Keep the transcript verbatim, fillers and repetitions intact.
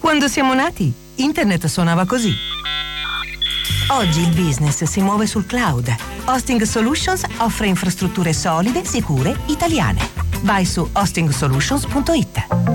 Quando siamo nati, Internet suonava così. Oggi il business si muove sul cloud. Hosting Solutions offre infrastrutture solide, sicure, italiane. Vai su hosting solutions punto it.